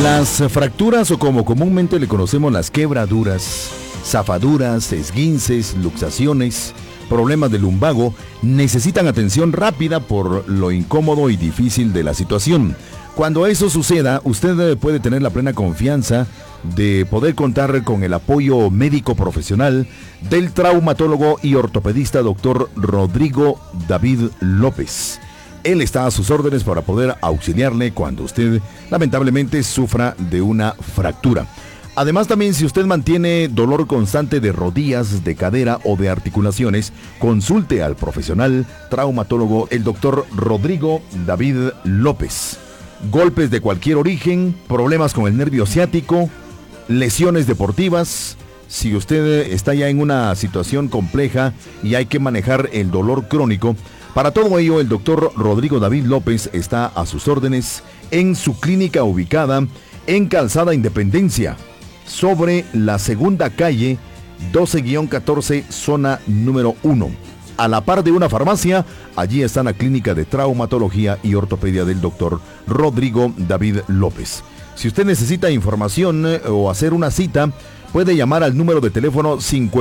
Las fracturas, o como comúnmente le conocemos, las quebraduras, zafaduras, esguinces, luxaciones, problemas del lumbago, necesitan atención rápida por lo incómodo y difícil de la situación. Cuando eso suceda, usted puede tener la plena confianza de poder contar con el apoyo médico profesional del traumatólogo y ortopedista Dr. Rodrigo David López. Él está a sus órdenes para poder auxiliarle cuando usted lamentablemente sufra de una fractura. Además, también, si usted mantiene dolor constante de rodillas, de cadera o de articulaciones, consulte al profesional traumatólogo, el doctor Rodrigo David López. Golpes de cualquier origen, problemas con el nervio ciático, lesiones deportivas. Si usted está ya en una situación compleja y hay que manejar el dolor crónico, para todo ello, el doctor Rodrigo David López está a sus órdenes en su clínica ubicada en Calzada Independencia, sobre la segunda calle 12-14, zona número 1. A la par de una farmacia, allí está la clínica de traumatología y ortopedia del doctor Rodrigo David López. Si usted necesita información o hacer una cita, puede llamar al número de teléfono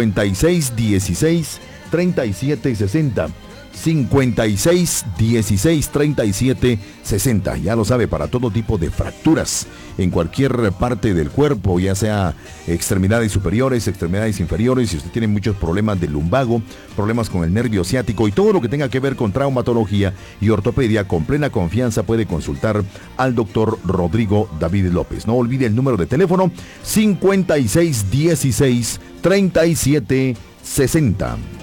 5616-3760. 5616-3760. Ya lo sabe, para todo tipo de fracturas en cualquier parte del cuerpo, ya sea extremidades superiores, extremidades inferiores. Si usted tiene muchos problemas del lumbago, problemas con el nervio ciático y todo lo que tenga que ver con traumatología y ortopedia, con plena confianza puede consultar al doctor Rodrigo David López. No olvide el número de teléfono 5616-3760.